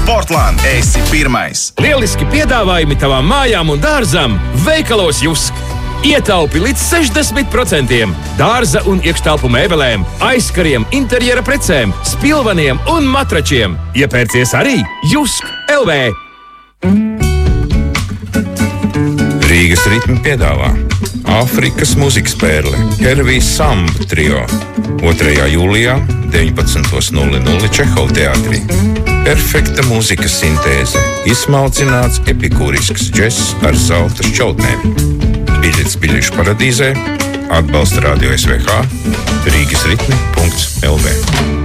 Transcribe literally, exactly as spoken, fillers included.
Sportland esi pirmais. Lieliski piedāvājumi tavām mājām un dārzam veikalos Jusk. Ietaupi līdz sešdesmit procentiem dārza un iekštelpu mēbelēm, aizkariem, interjera precēm, spilvaniem un matračiem. Iepērcies arī Jusk L V. Rīgas ritmi piedāvā Āfrikas mūzikas pērle Hervijas Samba trio otrajā jūlijā deviņpadsmitais nulle nulle Čehova teātrī. Perfekta mūzikas sintēze, izsmalcināts epikūrisks džess ar zelta šķautnēm. Biļetes biļešu paradīzē, atbalsta Radio S V H, rīgas ritmi punkts L V.